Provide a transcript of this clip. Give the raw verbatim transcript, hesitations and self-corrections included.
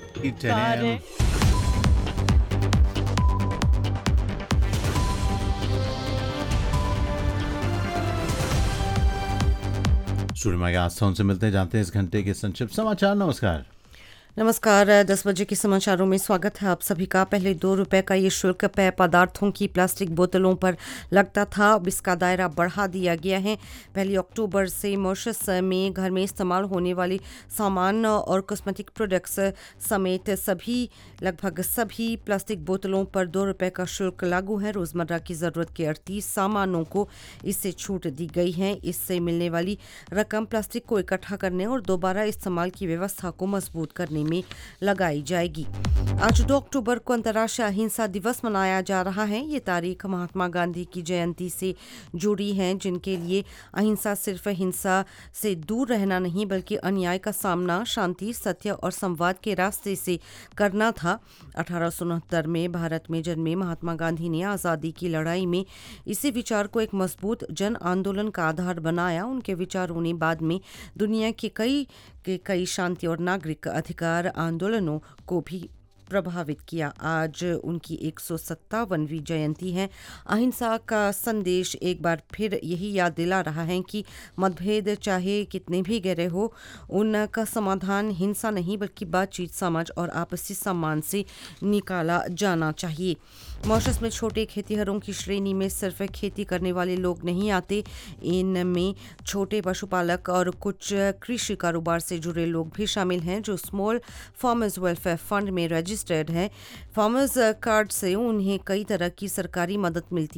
eight Got a.m. it. Studio में आस्था उनसे मिलते जानते हैं इस घंटे के संक्षिप्त समाचार। नमस्कार। नमस्कार। दस बजे के समाचारों में स्वागत है आप सभी का। पहले दो रुपए का ये शुल्क पेय पदार्थों की प्लास्टिक बोतलों पर लगता था, अब इसका दायरा बढ़ा दिया गया है। पहली अक्टूबर से मॉरिशस में घर में इस्तेमाल होने वाली सामान और कॉस्मेटिक प्रोडक्ट्स समेत सभी लगभग सभी प्लास्टिक बोतलों पर दो रुपए का शुल्क लागू है। रोज़मर्रा की ज़रूरत के अड़तीस सामानों को इससे छूट दी गई है। इससे मिलने वाली रकम प्लास्टिक को इकट्ठा करने और दोबारा इस्तेमाल की व्यवस्था को मजबूत करने में लगाई जाएगी। आज दो अक्टूबर को अंतर्राष्ट्रीय अहिंसा दिवस मनाया जा रहा है। ये तारीख महात्मा गांधी की जयंती से जुड़ी है, जिनके लिए अहिंसा सिर्फ हिंसा से दूर रहना नहीं बल्कि अन्याय का सामना शांति, सत्य और संवाद के रास्ते से करना था। अठारह सौ उनहत्तर में भारत में जन्मे महात्मा गांधी ने आज़ादी की लड़ाई में इसी विचार को एक मजबूत जन आंदोलन का आधार बनाया। उनके विचारों ने बाद में दुनिया के कई के कई शांति और नागरिक अधिकार आंदोलनों को भी प्रभावित किया। आज उनकी एक सौ सत्तावनवीं जयंती है। अहिंसा का संदेश एक बार फिर यही याद दिला रहा है कि मतभेद चाहे कितने भी गहरे हो, उनका समाधान हिंसा नहीं बल्कि बातचीत, समझ और आपसी सम्मान से निकाला जाना चाहिए। मॉरिशस में छोटे खेतीहरों की श्रेणी में सिर्फ खेती करने वाले लोग नहीं आते, इनमें छोटे पशुपालक और कुछ कृषि कारोबार से जुड़े लोग भी शामिल हैं जो स्मॉल फार्मर्स वेलफेयर फंड में रजिस्टर्ड है। फार्मर्स कार्ड से उन्हें कई तरह की सरकारी मदद मिलती